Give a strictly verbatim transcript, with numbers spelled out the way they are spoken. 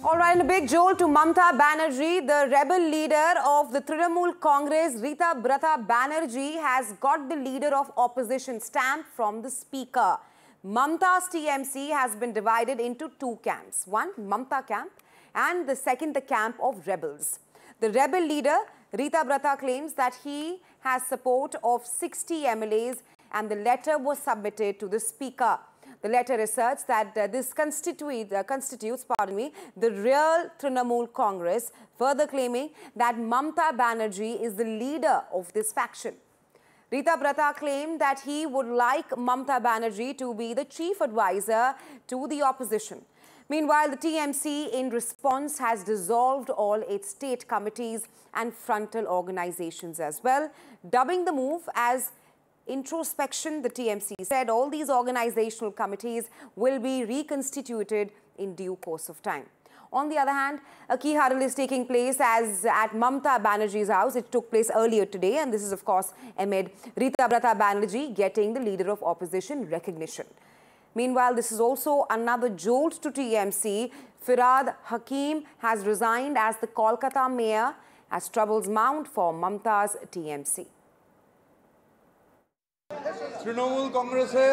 All right, and a big jolt to Mamata Banerjee, the rebel leader of the Trinamool Congress, Ritabrata Banerjee, has got the leader of opposition stamp from the speaker. Mamata's T M C has been divided into two camps. One, Mamata camp, and the second, the camp of rebels. The rebel leader, Ritabrata, claims that he has support of sixty M L As and the letter was submitted to the speaker. The letter asserts that uh, this constitute, uh, constitutes pardon me, the real Trinamool Congress, further claiming that Mamata Banerjee is the leader of this faction. Ritabrata claimed that he would like Mamata Banerjee to be the chief advisor to the opposition. Meanwhile, the T M C in response has dissolved all its state committees and frontal organizations as well, dubbing the move as introspection. The T M C said all these organizational committees will be reconstituted in due course of time. On the other hand, a key huddle is taking place as at Mamata Banerjee's house. It took place earlier today, and this is of course amid Ritabrata Banerjee getting the leader of opposition recognition. Meanwhile, this is also another jolt to T M C. Firhad Hakim has resigned as the Kolkata mayor as troubles mount for Mamata's T M C. Trinamool কংগ্রেসের